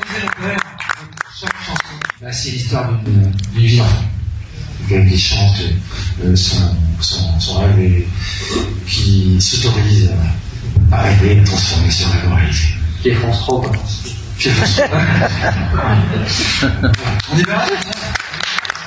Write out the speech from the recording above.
Chaque chanson, bah, c'est l'histoire d'une vie d'enfant. Quelqu'un qui chante son rêve et qui s'autorise à rêver, à transformer son rêve en réalité. Qui est France 3, quoi. Qui est France 3. On y va.